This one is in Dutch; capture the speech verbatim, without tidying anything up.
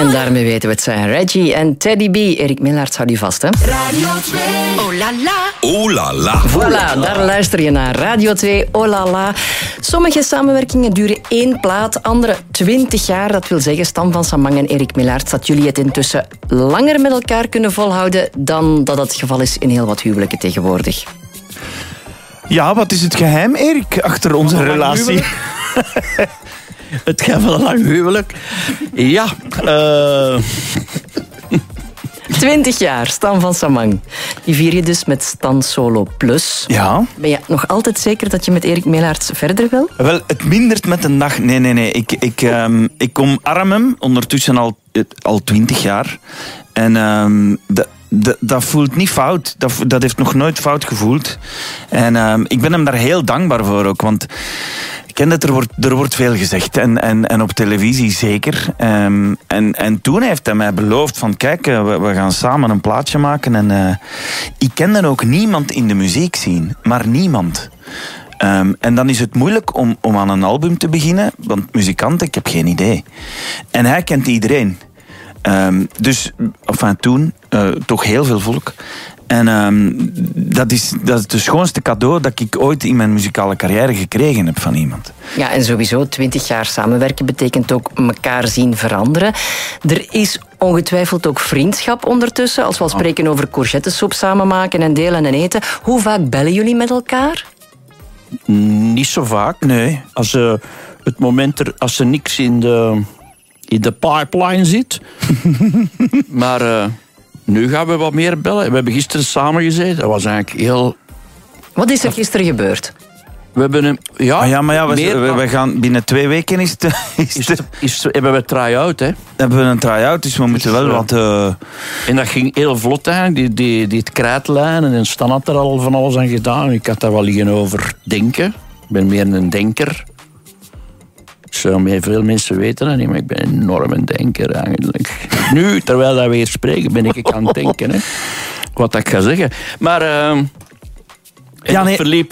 En daarmee weten we het zijn. Reggie en Teddy B. Erik Millaerts, hou die vast, hè. Radio twee. Oh la la. Oh la la. Voilà, daar luister je naar. Radio twee, oh la la. Sommige samenwerkingen duren één plaat, andere twintig jaar. Dat wil zeggen, Stan van Samang en Erik Millaerts, dat jullie het intussen langer met elkaar kunnen volhouden dan dat het geval is in heel wat huwelijken tegenwoordig. Ja, wat is het geheim, Erik, achter onze relatie? Het geheim van een lang huwelijk? Ja, uh... twintig jaar, Stan van Samang. Die vier je dus met Stan Solo Plus. Ja. Ben je nog altijd zeker dat je met Erik Millaerts verder wil? Wel, het mindert met een dag. Nee, nee, nee. Ik, ik, um, ik omarm hem ondertussen al, al twintig jaar. En um, dat, dat, dat voelt niet fout. Dat, dat heeft nog nooit fout gevoeld. En um, ik ben hem daar heel dankbaar voor ook. Want ik ken dat er wordt, er wordt veel gezegd. En, en, en op televisie zeker. Um, en, en toen heeft hij mij beloofd van kijk, we, we gaan samen een plaatje maken. En uh, ik kende ook niemand in de muziek zien. Maar niemand. Um, en dan is het moeilijk om, om aan een album te beginnen. Want muzikanten, ik heb geen idee. En hij kent iedereen. Um, dus, enfin toen, uh, toch heel veel volk. En um, dat, is, dat is het schoonste cadeau dat ik ooit in mijn muzikale carrière gekregen heb van iemand. Ja, en sowieso, twintig jaar samenwerken betekent ook elkaar zien veranderen. Er is ongetwijfeld ook vriendschap ondertussen. Als we al spreken over courgettesoep samen maken en delen en eten. Hoe vaak bellen jullie met elkaar? Niet zo vaak. Nee. Als, uh, het moment er, als er niks in de, in de pipeline zit. Maar uh, nu gaan we wat meer bellen. We hebben gisteren samen gezeten. Dat was eigenlijk heel... Wat is er gisteren gebeurd? We hebben een... Ja, ah ja maar ja, we, meer, we, we gaan binnen twee weken is het... Is is, is, hebben we try-out, hè? Hebben we een try-out, dus we moeten wel wat... Uh... En dat ging heel vlot eigenlijk, die, die, die het krijtlijnen. En Stan had er al van alles aan gedaan. Ik had daar wel liggen over denken. Ik ben meer een denker. Zo, veel mensen weten dat niet, maar ik ben een enorme denker eigenlijk. Nu, terwijl dat we hier spreken, ben ik aan het denken. Hè. Wat ik ga zeggen. Maar... Uh, Ja, nee. verliep,